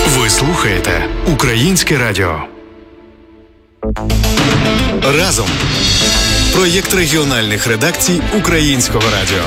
Ви слухаєте Українське радіо. Разом. Проєкт регіональних редакцій Українського радіо.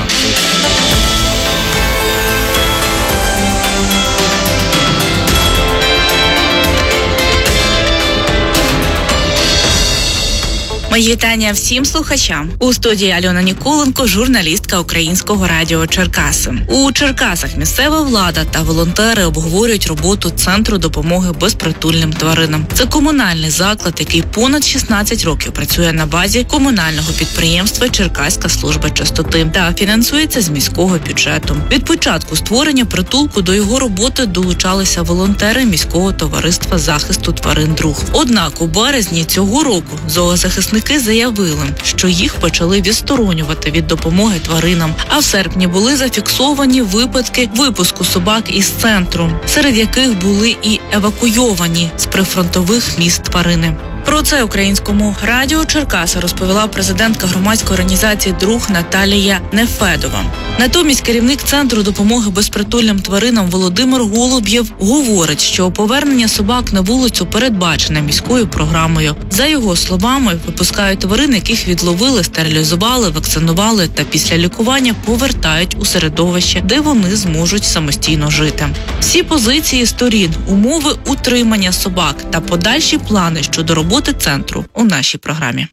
Мої вітання всім слухачам. У студії Альона Ніколенко, журналістка Українського радіо Черкаси. У Черкасах місцева влада та волонтери обговорюють роботу Центру допомоги безпритульним тваринам. Це комунальний заклад, який понад 16 років працює на базі комунального підприємства Черкаська служба чистоти та фінансується з міського бюджету. Від початку створення притулку до його роботи долучалися волонтери міського товариства захисту тварин «Друг». Однак у березні цього року зоозахисники заявили, що їх почали відсторонювати від допомоги тваринам, а в серпні були зафіксовані випадки випуску собак із центру, серед яких були і евакуйовані з прифронтових міст тварини. Про це Українському радіо Черкаси розповіла президентка громадської організації «Друг» Наталія Нефедова. Натомість керівник Центру допомоги безпритульним тваринам Володимир Голуб'єв говорить, що повернення собак на вулицю передбачене міською програмою. За його словами, випускають тварин, яких відловили, стерилізували, вакцинували та після лікування повертають у середовище, де вони зможуть самостійно жити. Всі позиції сторін, умови утримання собак та подальші плани щодо роботи центру у нашій програмі.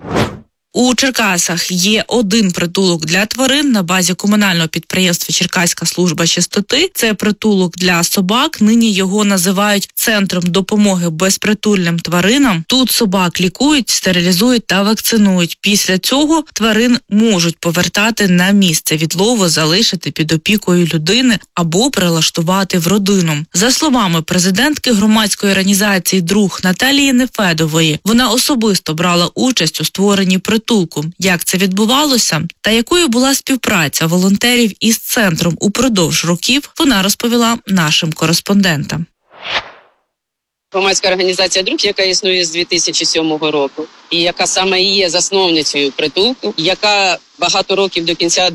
У Черкасах є один притулок для тварин на базі комунального підприємства Черкаська служба чистоти. Це притулок для собак. Нині його називають Центром допомоги безпритульним тваринам. Тут собак лікують, стерилізують та вакцинують. Після цього тварин можуть повертати на місце відлову, залишити під опікою людини або прилаштувати в родину. За словами президентки громадської організації «Друг» Наталії Нефедової, вона особисто брала участь у створенні притулку. Як це відбувалося та якою була співпраця волонтерів із центром упродовж років, вона розповіла нашим кореспондентам. Громадська організація «Друг», яка існує з 2007 року, і яка саме і є засновницею притулку, яка багато років до кінця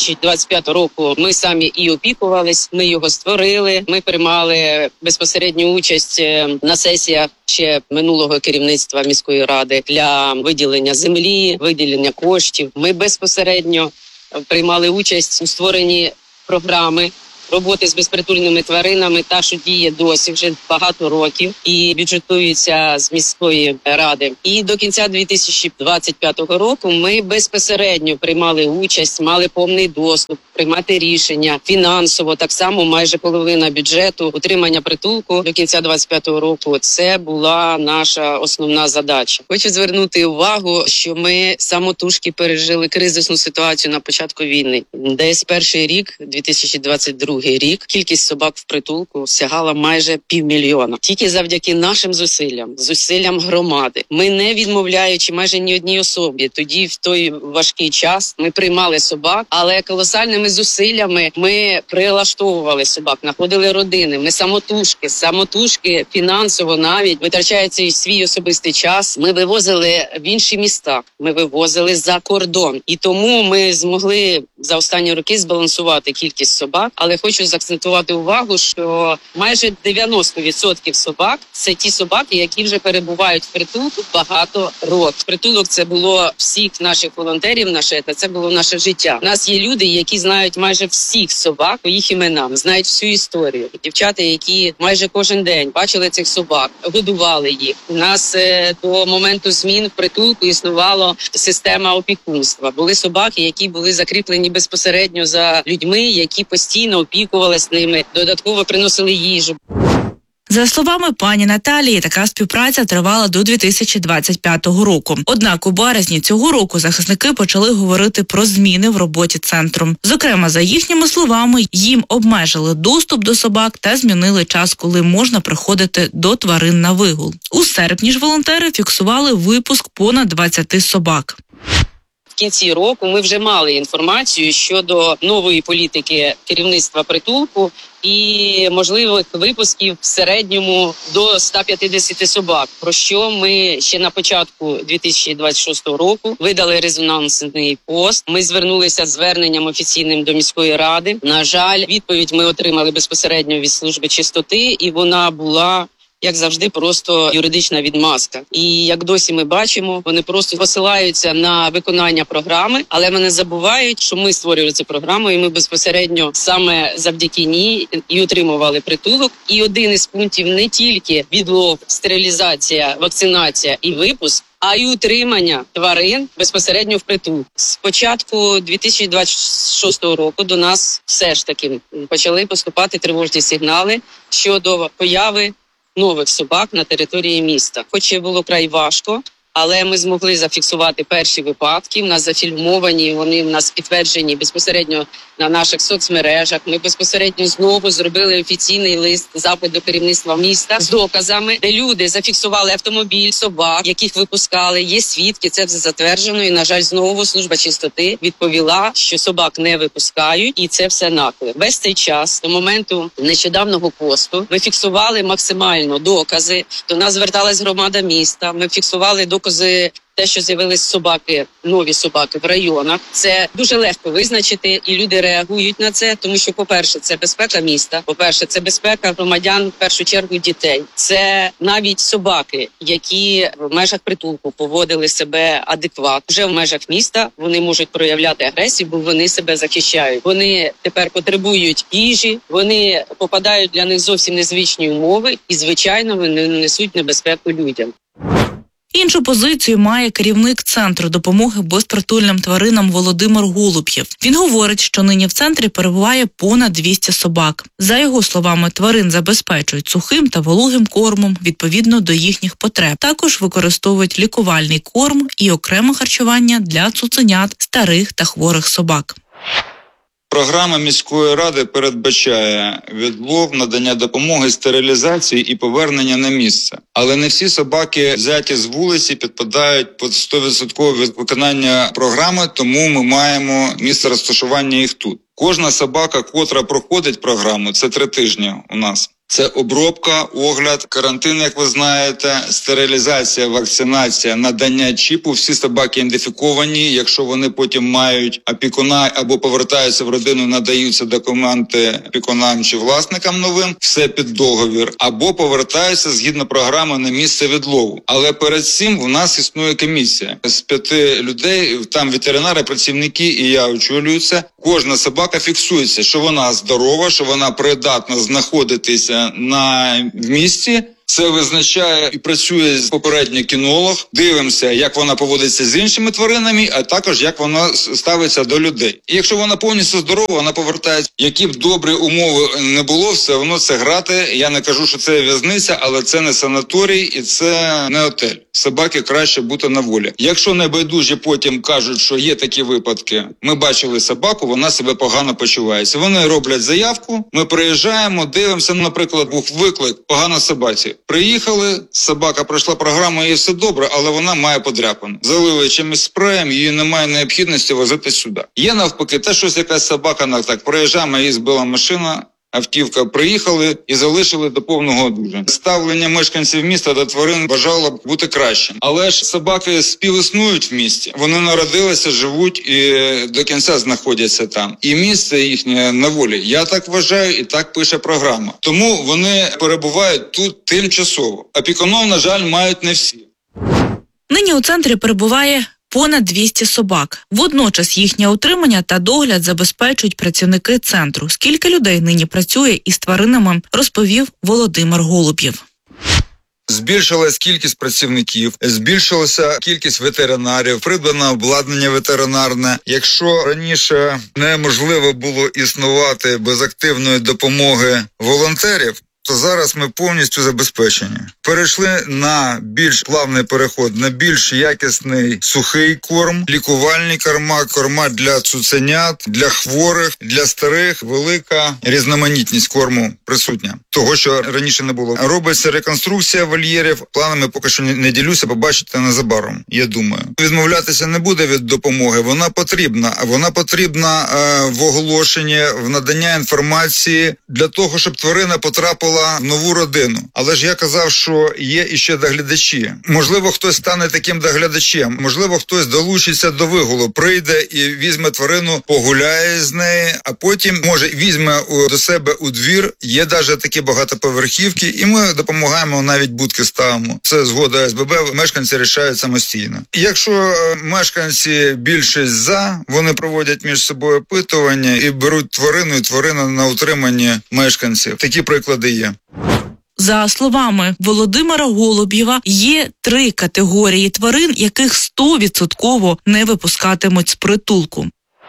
2025 року ми самі і опікувались, ми його створили, ми приймали безпосередню участь на сесіях ще минулого керівництва міської ради для виділення землі, виділення коштів. Ми безпосередньо приймали участь у створенні програми роботи з безпритульними тваринами, та що діє досі вже багато років і бюджетується з міської ради. І до кінця 2025 року ми безпосередньо приймали участь, мали повний доступ, приймати рішення фінансово. Так само майже половина бюджету утримання притулку до кінця 2025 року. Це була наша основна задача. Хочу звернути увагу, що ми самотужки пережили кризисну ситуацію на початку війни. Десь перший рік, 2022 рік, кількість собак в притулку сягала майже 500 000. Тільки завдяки нашим зусиллям громади. Ми не відмовляючи майже ні одній особі. Тоді в той важкий час ми приймали собак, але колосальними зусиллями ми прилаштовували собак, знаходили родини. Ми самотужки фінансово навіть витрачаючи свій особистий час. Ми вивозили в інші міста, ми вивозили за кордон. І тому ми змогли за останні роки збалансувати кількість собак, але хочу заакцентувати увагу, що майже 90% собак – це ті собаки, які вже перебувають в притулку багато років. Притулок – це було всіх наших волонтерів, це було наше життя. У нас є люди, які знають майже всіх собак по їх іменам, знають всю історію. Дівчата, які майже кожен день бачили цих собак, годували їх. У нас до моменту змін в притулку існувала система опікунства. Були собаки, які були закріплені безпосередньо за людьми, які постійно опікувалися ними, додатково приносили їжу. За словами пані Наталії, така співпраця тривала до 2025 року. Однак у березні цього року захисники почали говорити про зміни в роботі центру. Зокрема, за їхніми словами, їм обмежили доступ до собак та змінили час, коли можна приходити до тварин на вигул. У серпні ж волонтери фіксували випуск понад 20 собак. кінці року ми вже мали інформацію щодо нової політики керівництва притулку і можливих випусків в середньому до 150 собак, про що ми ще на початку 2026 року видали резонансний пост. Ми звернулися з зверненням офіційним до міської ради. На жаль, відповідь ми отримали безпосередньо від служби чистоти, і вона була, як завжди, просто юридична відмазка. І як досі ми бачимо, вони просто посилаються на виконання програми, але вони забувають, що ми створювали цю програму, і ми безпосередньо саме завдяки ній і отримували притулок. І один із пунктів не тільки відлов, стерилізація, вакцинація і випуск, а й утримання тварин безпосередньо в притулку. З початку 2026 року до нас все ж таки почали поступати тривожні сигнали щодо появи нових собак на території міста. Хоч і було край важко, але ми змогли зафіксувати перші випадки. В нас зафільмовані, вони в нас підтверджені безпосередньо на наших соцмережах. Ми безпосередньо знову зробили офіційний лист, запит до керівництва міста з доказами, де люди зафіксували автомобіль, собак, яких випускали. Є свідки, це все затверджено. І, на жаль, знову служба чистоти відповіла, що собак не випускають, і це все наклеп. Весь цей час, до моменту нещодавнього посту, ми фіксували максимально докази. До нас зверталась громада міста. Ми фіксували докази, те, що з'явились собаки, нові собаки в районах. Це дуже легко визначити, і люди реагують на це, тому що, по-перше, це безпека міста, по-перше, це безпека громадян, в першу чергу дітей. Це навіть собаки, які в межах притулку поводили себе адекватно. Вже в межах міста вони можуть проявляти агресію, бо вони себе захищають. Вони тепер потребують їжі, вони попадають для них зовсім незвичні умови і, звичайно, вони несуть небезпеку людям. Іншу позицію має керівник Центру допомоги безпритульним тваринам Володимир Голуб'єв. Він говорить, що нині в центрі перебуває понад 200 собак. За його словами, тварин забезпечують сухим та вологим кормом відповідно до їхніх потреб. Також використовують лікувальний корм і окреме харчування для цуценят, старих та хворих собак. Програма міської ради передбачає відлов, надання допомоги, стерилізації і повернення на місце. Але не всі собаки, взяті з вулиці, підпадають під 100% виконання програми, тому ми маємо місце розташування їх тут. Кожна собака, котра проходить програму, це 3 тижні у нас. Це обробка, огляд, карантин, як ви знаєте, стерилізація, вакцинація, надання чіпу. Всі собаки ідентифіковані. Якщо вони потім мають опікуна або повертаються в родину, надаються документи опікунам чи власникам новим, все під договір, або повертаються згідно програми на місце відлову. Але перед цим в нас існує комісія з 5 людей, там ветеринари, працівники і я очолюю це. Кожна собака фіксується, що вона здорова, що вона придатна знаходитися в місті. Це визначає і працює попередньо кінолог. Дивимося, як вона поводиться з іншими тваринами, а також як вона ставиться до людей. І якщо вона повністю здорова, вона повертається. Які б добрі умови не було, все одно це грати. Я не кажу, що це в'язниця, але це не санаторій і це не готель. Собаки краще бути на волі. Якщо небайдужі потім кажуть, що є такі випадки, ми бачили собаку, вона себе погано почувається. Вони роблять заявку, ми приїжджаємо, дивимося, наприклад, був виклик, погано собаці. Приїхали, собака пройшла програму, їй все добре, але вона має подряпину. Залили чимось спреєм, її немає необхідності возити сюди. Є навпаки, те, щось якась собака, так, проїжджаємо, її збила машина, автівка, приїхали і залишили до повного одужання. Ставлення мешканців міста до тварин бажало б бути кращим. Але ж собаки співіснують в місті. Вони народилися, живуть і до кінця знаходяться там. І місце їхнє на волі. Я так вважаю і так пише програма. Тому вони перебувають тут тимчасово. Опікунів, на жаль, мають не всі. Нині у центрі перебуває понад 200 собак. Водночас їхнє утримання та догляд забезпечують працівники центру. Скільки людей нині працює із тваринами, розповів Володимир Голуб'єв. Збільшилась кількість працівників, збільшилася кількість ветеринарів, придбано обладнання ветеринарне. Якщо раніше неможливо було існувати без активної допомоги волонтерів, то зараз ми повністю забезпечені. Перейшли на більш плавний переход, на більш якісний сухий корм, лікувальні корма для цуценят, для хворих, для старих. Велика різноманітність корму присутня. Того, що раніше не було. Робиться реконструкція вольєрів. Планами поки що не ділюся, побачите незабаром, я думаю. Відмовлятися не буде від допомоги, вона потрібна. Вона потрібна в оголошенні, в надання інформації для того, щоб тварина потрапила в нову родину. Але ж я казав, що є іще доглядачі. Можливо, хтось стане таким доглядачем, можливо, хтось долучиться до вигулу, прийде і візьме тварину, погуляє з нею, а потім, може, візьме до себе у двір. Є навіть такі багатоповерхівки, і ми допомагаємо, навіть будки ставимо. Це згода СББ, мешканці рішають самостійно. Якщо мешканці більшість за, вони проводять між собою опитування і беруть тварину, і тварина на утриманні мешканців. Такі приклади є. За словами Володимира Голубєва, є 3 категорії тварин, яких 100% не випускатимуть з притулку.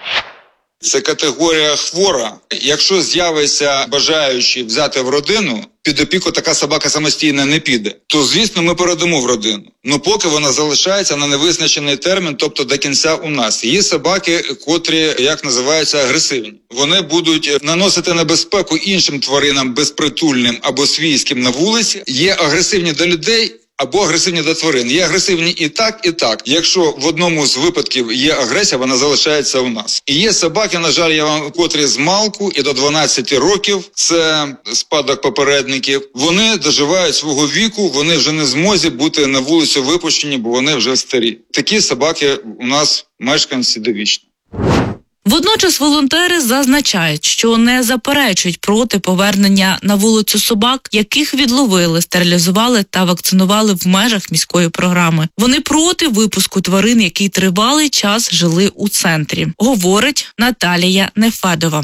Це категорія хвора. Якщо з'явиться бажаючий взяти в родину, під опіку така собака самостійно не піде, то, звісно, ми передамо в родину. Но поки вона залишається на невизначений термін, тобто до кінця у нас. Є собаки, котрі, як називаються, агресивні. Вони будуть наносити небезпеку іншим тваринам безпритульним або свійським на вулиці. Є агресивні до людей, або агресивні до тварин. Є агресивні і так, і так. Якщо в одному з випадків є агресія, вона залишається у нас. І є собаки, на жаль, котрі з малку і до 12 років, це спадок попередників, вони доживають свого віку, вони вже не змозі бути на вулицю випущені, бо вони вже старі. Такі собаки у нас мешканці довічні. Водночас волонтери зазначають, що не заперечують проти повернення на вулицю собак, яких відловили, стерилізували та вакцинували в межах міської програми. Вони проти випуску тварин, які тривалий час жили у центрі, говорить Наталія Нефедова.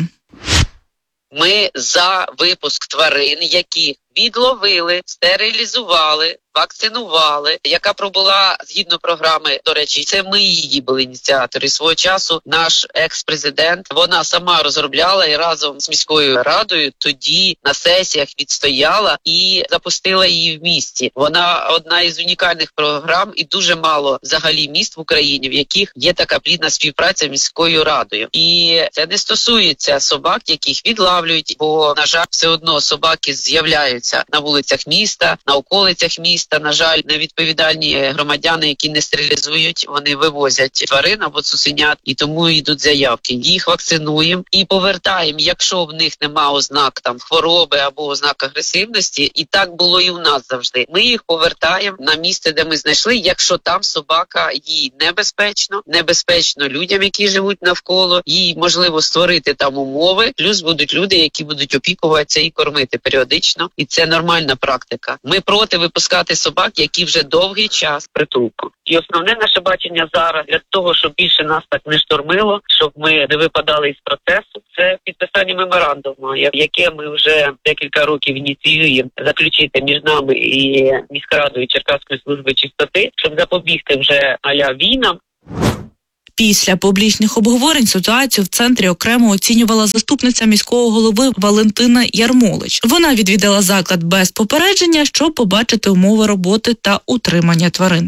Ми за випуск тварин, які відловили, стерилізували, вакцинували, яка пробула згідно програми, до речі, це ми її були ініціатори. Свого часу наш екс-президент, вона сама розробляла і разом з міською радою тоді на сесіях відстояла і запустила її в місті. Вона одна із унікальних програм і дуже мало взагалі міст в Україні, в яких є така плідна співпраця з міською радою. І це не стосується собак, яких відлавлюють, бо, на жаль, все одно собаки з'являються на вулицях міста, на околицях міста. На жаль, невідповідальні громадяни, які не стерилізують, вони вивозять тварин або цуценят, і тому йдуть заявки. Їх вакцинуємо і повертаємо, якщо в них нема ознак там хвороби або ознак агресивності. І так було і у нас завжди. Ми їх повертаємо на місце, де ми знайшли, якщо там собака їй небезпечно людям, які живуть навколо, їй можливо створити там умови, плюс будуть люди, які будуть опікуватися і кормити періодично. І це нормальна практика. Ми проти випускати собак, які вже довгий час притулку. І основне наше бачення зараз для того, щоб більше нас так не штормило, щоб ми не випадали із процесу, це підписання меморандуму, яке ми вже декілька років ініціюємо заключити між нами і міськрадою Черкаської служби чистоти, щоб запобігти вже а-ля війнам. Після публічних обговорень ситуацію в центрі окремо оцінювала заступниця міського голови Валентина Ярмолич. Вона відвідала заклад без попередження, щоб побачити умови роботи та утримання тварин.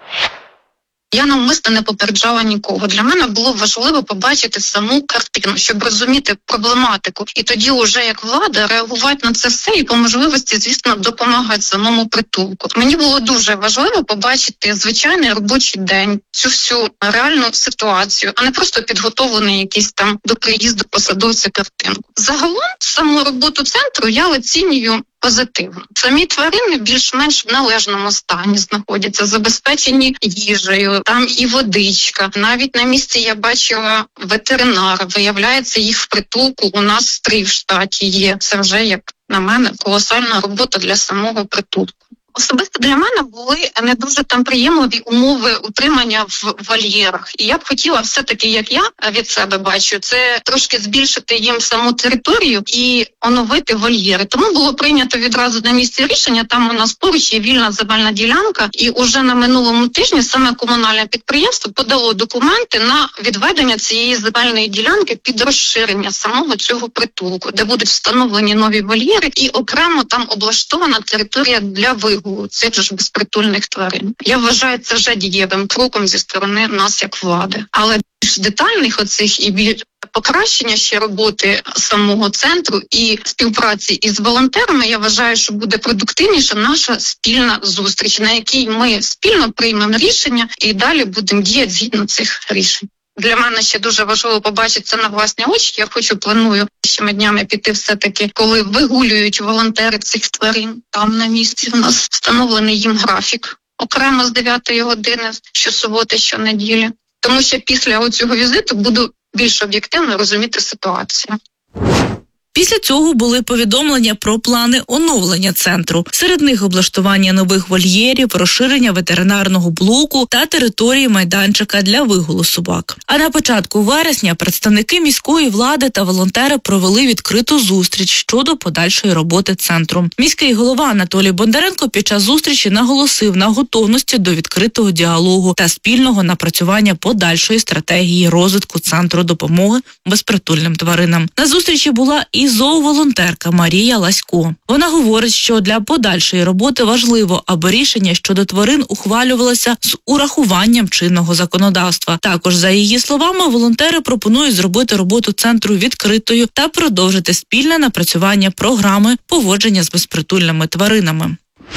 Я навмисно не попереджала нікого. Для мене було важливо побачити саму картину, щоб розуміти проблематику. І тоді уже як влада реагувати на це все і по можливості, звісно, допомагати самому притулку. Мені було дуже важливо побачити звичайний робочий день, цю всю реальну ситуацію, а не просто підготовлений якийсь там до приїзду посадовця картинку. Загалом саму роботу центру я оцінюю позитивно. Самі тварини більш-менш в належному стані знаходяться, забезпечені їжею, там і водичка. Навіть на місці я бачила ветеринара, виявляється, їх в притулку у нас 3 в штаті є. Це вже, як на мене, колосальна робота для самого притулку. Особисто для мене були не дуже там приємливі умови утримання в вольєрах. І я б хотіла все-таки, як я від себе бачу, це трошки збільшити їм саму територію і оновити вольєри. Тому було прийнято відразу на місці рішення, там у нас поруч є вільна земельна ділянка, і уже на минулому тижні саме комунальне підприємство подало документи на відведення цієї земельної ділянки під розширення самого цього притулку, де будуть встановлені нові вольєри і окремо там облаштована територія для вигулу цих ж безпритульних тварин. Я вважаю це вже дієвим кроком зі сторони нас як влади. Але більш детальних оцих і більш покращення ще роботи самого центру і співпраці із волонтерами, я вважаю, що буде продуктивніша наша спільна зустріч, на якій ми спільно приймемо рішення і далі будемо діяти згідно цих рішень. Для мене ще дуже важливо побачити це на власні очі. Я планую цими днями піти все-таки, коли вигулюють волонтери цих тварин. Там на місці в нас встановлений їм графік. Окремо з 9 години, щосуботи, щонеділі. Тому що після цього візиту буду більш об'єктивно розуміти ситуацію. Після цього були повідомлення про плани оновлення центру. Серед них облаштування нових вольєрів, розширення ветеринарного блоку та території майданчика для вигулу собак. А на початку вересня представники міської влади та волонтери провели відкриту зустріч щодо подальшої роботи центру. Міський голова Анатолій Бондаренко під час зустрічі наголосив на готовності до відкритого діалогу та спільного напрацювання подальшої стратегії розвитку центру допомоги безпритульним тваринам. На зустрічі була і зооволонтерка Марія Ласько. Вона говорить, що для подальшої роботи важливо, аби рішення щодо тварин ухвалювалося з урахуванням чинного законодавства. Також, за її словами, волонтери пропонують зробити роботу центру відкритою та продовжити спільне напрацювання програми поводження з безпритульними тваринами.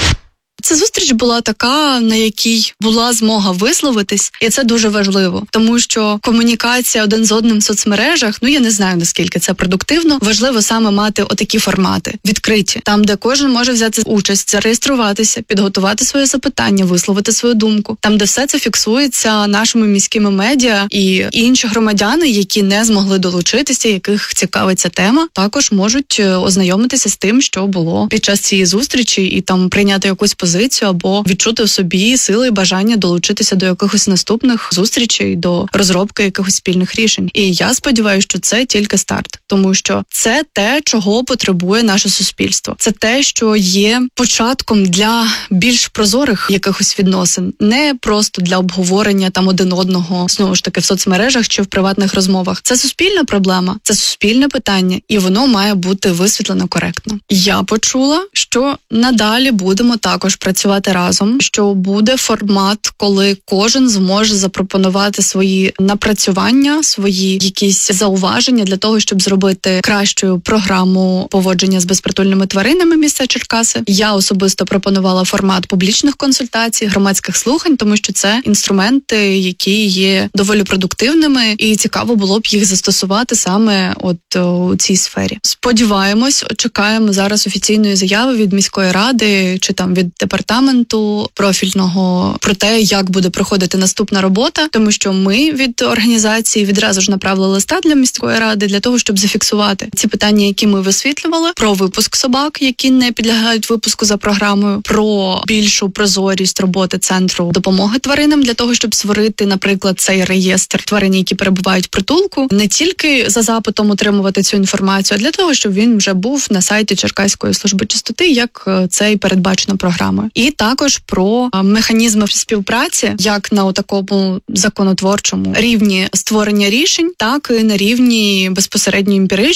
Ця зустріч була така, на якій була змога висловитись, і це дуже важливо, тому що комунікація один з одним в соцмережах, я не знаю, наскільки це продуктивно, важливо саме мати отакі формати, відкриті, там, де кожен може взяти участь, зареєструватися, підготувати своє запитання, висловити свою думку, там, де все це фіксується нашими міськими медіа, і інші громадяни, які не змогли долучитися, яких цікавить ця тема, також можуть ознайомитися з тим, що було під час цієї зустрічі, і там прийняти якусь позицію або відчути в собі сили і бажання долучитися до якихось наступних зустрічей, до розробки якихось спільних рішень. І я сподіваюся, що це тільки старт, тому що це те, чого потребує наше суспільство. Це те, що є початком для більш прозорих якихось відносин, не просто для обговорення там один одного, знову ж таки, в соцмережах чи в приватних розмовах. Це суспільна проблема, це суспільне питання, і воно має бути висвітлено коректно. Я почула, що надалі будемо також працювати разом, що буде формат, коли кожен зможе запропонувати свої напрацювання, свої якісь зауваження для того, щоб зробити кращу програму поводження з безпритульними тваринами міста Черкаси. Я особисто пропонувала формат публічних консультацій, громадських слухань, тому що це інструменти, які є доволі продуктивними, і цікаво було б їх застосувати саме у цій сфері. Сподіваємось, чекаємо зараз офіційної заяви від міської ради чи там від департаменту профільного про те, як буде проходити наступна робота, тому що ми від організації відразу ж направили листа для міської ради для того, щоб зафіксувати ці питання, які ми висвітлювали, про випуск собак, які не підлягають випуску за програмою, про більшу прозорість роботи центру допомоги тваринам для того, щоб створити, наприклад, цей реєстр тварин, які перебувають в притулку, не тільки за запитом отримувати цю інформацію, а для того, щоб він вже був на сайті Черкаської служби чистоти, як це і передбачено програмою. І також про механізми співпраці, як на такому законотворчому рівні створення рішень, так і на рівні безпосередньо емпіричному,